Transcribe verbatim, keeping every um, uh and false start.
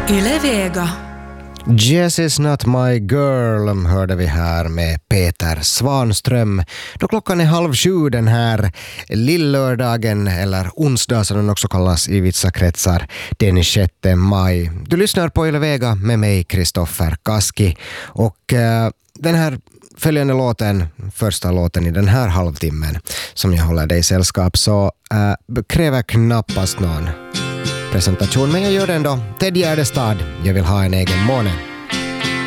Yle Vega. Jess is not my girl hörde vi här med Peter Svanström. Då klockan är halv sju den här lillördagen, eller onsdag som den också kallas i vissa kretsar, den sjätte maj. Du lyssnar på Yle Vega med mig, Kristoffer Kaski. Och uh, den här följande låten, första låten i den här halvtimmen som jag håller dig i sällskap, så uh, kräver knappast någon presentation, men jag gör den då. Ted Gärdestad, jag vill ha en egen måne.